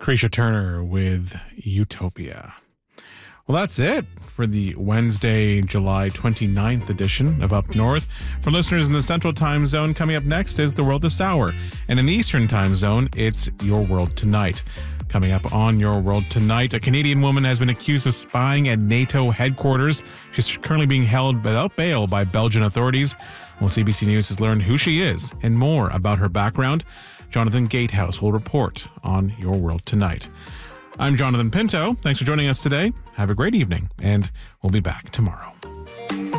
Krisha Turner with Utopia. Well, that's it for the Wednesday, July 29th edition of Up North. For listeners in the Central Time Zone, coming up next is The World This Hour. And in the Eastern Time Zone, it's Your World Tonight. Coming up on Your World Tonight, a Canadian woman has been accused of spying at NATO headquarters. She's currently being held without bail by Belgian authorities. Well, CBC News has learned who she is and more about her background. Jonathan Gatehouse will report on Your World Tonight. I'm Jonathan Pinto. Thanks for joining us today. Have a great evening, and we'll be back tomorrow.